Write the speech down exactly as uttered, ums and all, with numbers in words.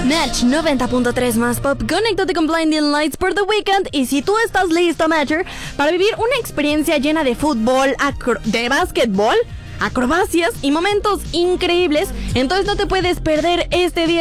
Match noventa punto tres más pop, conéctate con Blinding Lights por The Weeknd. Y si tú estás listo, Matcher, para vivir una experiencia llena de fútbol, acro- de básquetbol, acrobacias y momentos increíbles, entonces no te puedes perder este día